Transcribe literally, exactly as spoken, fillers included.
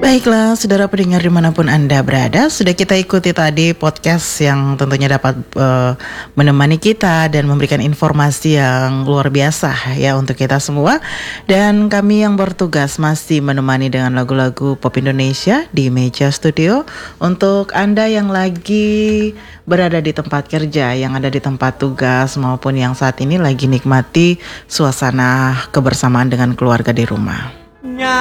Baiklah, saudara pendengar dimanapun Anda berada, sudah kita ikuti tadi podcast yang tentunya dapat uh, menemani kita dan memberikan informasi yang luar biasa ya untuk kita semua. Dan kami yang bertugas masih menemani dengan lagu-lagu pop Indonesia di meja studio. Untuk Anda yang lagi berada di tempat kerja, yang ada di tempat tugas, maupun yang saat ini lagi nikmati suasana kebersamaan dengan keluarga di rumah.